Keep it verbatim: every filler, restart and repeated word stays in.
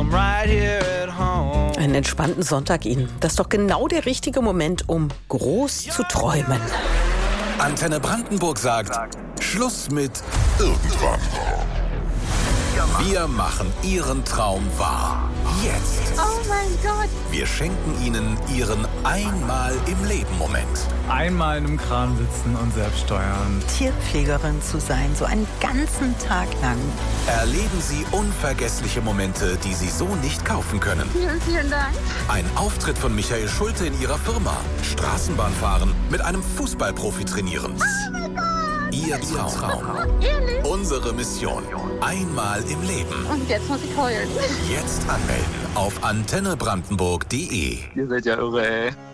I'm right here at home. Einen entspannten Sonntag Ihnen. Das ist doch genau der richtige Moment, um groß zu träumen. Antenne Brandenburg sagt, Schluss mit irgendwann. Wir machen Ihren Traum wahr. Jetzt. Oh mein Gott. Wir schenken Ihnen Ihren Einmal im Leben Moment. Einmal in einem Kran sitzen und selbst steuern. Tierpflegerin zu sein, so einen ganzen Tag lang. Erleben Sie unvergessliche Momente, die Sie so nicht kaufen können. Vielen, vielen Dank. Ein Auftritt von Michael Schulte in Ihrer Firma. Straßenbahn fahren, mit einem Fußballprofi trainieren. Oh mein Gott. Ihr Traum. Ehrlich? Unsere Mission. Einmal im Leben. Und jetzt muss ich heulen. Jetzt anmelden auf antenne brandenburg punkt de. Ihr seid ja irre, ey.